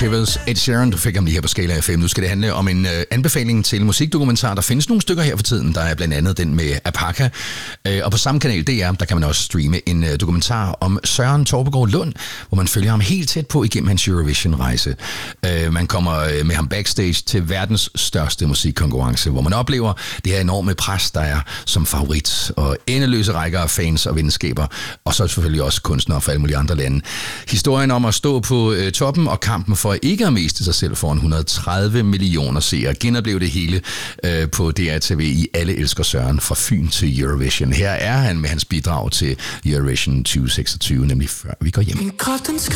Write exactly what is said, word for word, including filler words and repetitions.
Shivers, Ed Sheeran, du fik ham lige her på Skala F M. Nu skal det handle om en øh, anbefaling til musikdokumentar. Der findes nogle stykker her for tiden. Der er blandt andet den med Apaka. Øh, og på samme kanal D R, der kan man også streame en øh, dokumentar om Søren Torpegaard Lund, hvor man følger ham helt tæt på igennem hans Eurovision-rejse. Øh, man kommer øh, med ham backstage til verdens største musikkonkurrence, hvor man oplever det her enorme pres, der er som favorit, og endeløse rækker af fans og venskaber, og så selvfølgelig også kunstnere fra alle mulige andre lande. Historien om at stå på øh, toppen og kampen for ikke at miste sig selv foran et hundrede og tredive millioner seere. Genoplev det hele øh, på D R T V i Alle elsker Søren fra Fyn til Eurovision. Her er han med hans bidrag til Eurovision tyve seksogtyve, nemlig Før vi går hjem.